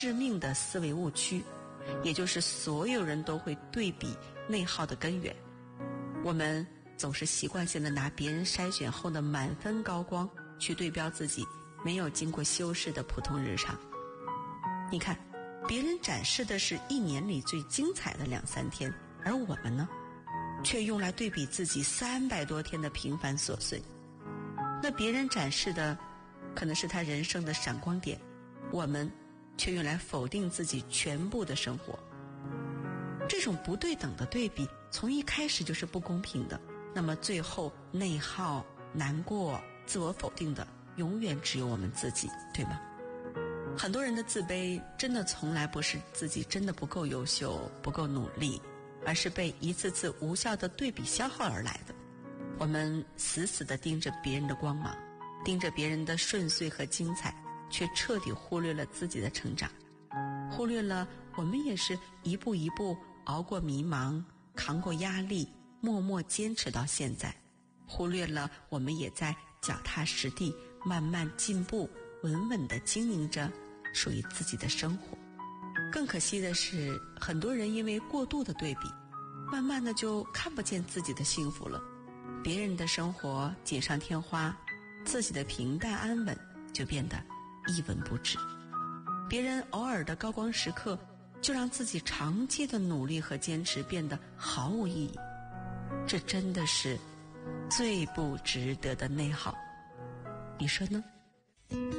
致命的思维误区，也就是所有人都会对比内耗的根源。我们总是习惯性的拿别人筛选后的满分高光去对标自己没有经过修饰的普通日常。你看，别人展示的是一年里最精彩的2-3天，而我们呢，却用来对比自己300多天的平凡琐碎。那别人展示的可能是他人生的闪光点，我们却用来否定自己全部的生活。这种不对等的对比从一开始就是不公平的，那么最后内耗、难过、自我否定的永远只有我们自己，对吗？很多人的自卑真的从来不是自己真的不够优秀、不够努力，而是被一次次无效的对比消耗而来的。我们死死地盯着别人的光芒，盯着别人的顺遂和精彩，却彻底忽略了自己的成长，忽略了我们也是一步一步熬过迷茫，扛过压力，默默坚持到现在，忽略了我们也在脚踏实地慢慢进步，稳稳地经营着属于自己的生活。更可惜的是，很多人因为过度的对比，慢慢的就看不见自己的幸福了。别人的生活锦上添花，自己的平淡安稳就变得一文不值。别人偶尔的高光时刻，就让自己长期的努力和坚持变得毫无意义。这真的是最不值得的内耗，你说呢？